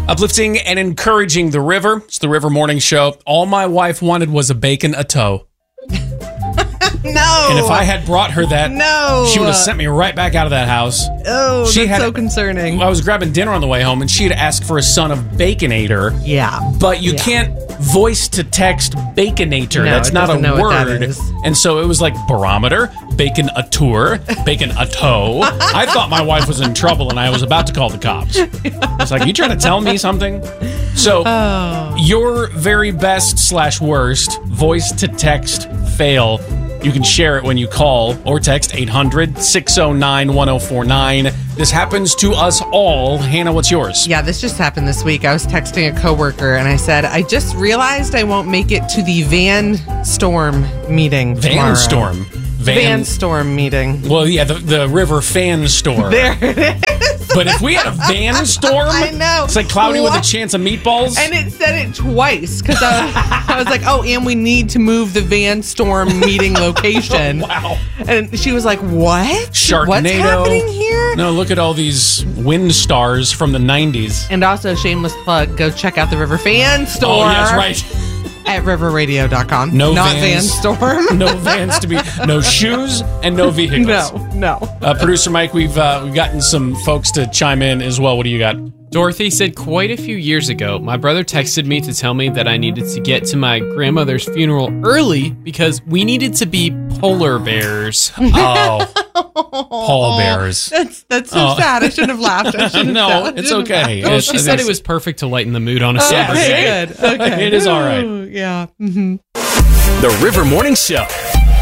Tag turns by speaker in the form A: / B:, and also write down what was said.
A: Uplifting and encouraging the river. It's the River Morning Show. All my wife wanted was a bacon a toe.
B: No.
A: And if I had brought her that, she would have sent me right back out of that house.
B: Oh, that's so concerning.
A: I was grabbing dinner on the way home, and she had asked for a son of Baconator.
B: Yeah.
A: But you can't voice to text Baconator.
B: No,
A: That's not a
B: know
A: word.
B: What that is.
A: And so it was like barometer, bacon a tour, bacon a toe. I thought my wife was in trouble, and I was about to call the cops. I was like, you trying to tell me something? So your very best / worst voice to text fail. You can share it when you call or text 800-609-1049. This happens to us all. Hannah, what's yours?
B: Yeah, this just happened this week. I was texting a coworker and I said, I just realized I won't make it to the Van Storm meeting tomorrow. Van Storm meeting.
A: Well, yeah, the River Fan Storm.
B: There it is.
A: But if we had a van storm,
B: I know.
A: It's like cloudy with a chance of meatballs.
B: And it said it twice because I was like, oh, and we need to move the Van Storm meeting location.
A: Wow.
B: And she was like, what?
A: Sharknado.
B: What's happening here?
A: No, look at all these wind stars from the 90s.
B: And also, shameless plug, go check out the River Fan Store.
A: Oh, yes, right.
B: At riverradio.com.
A: No
B: Not
A: vans.
B: Van Storm.
A: No vans to be, no shoes and no vehicles.
B: No.
A: Producer Mike, we've gotten some folks to chime in as well. What do you got?
C: Dorothy said, quite a few years ago, my brother texted me to tell me that I needed to get to my grandmother's funeral early because we needed to be polar bears.
A: Oh, polar bears.
B: That's so sad. I shouldn't have laughed.
A: No, it's okay.
C: Well, she said it was perfect to lighten the mood on a somber day.
B: Good. Okay.
A: It is all right.
B: Yeah. Mm-hmm.
D: The River Morning Show.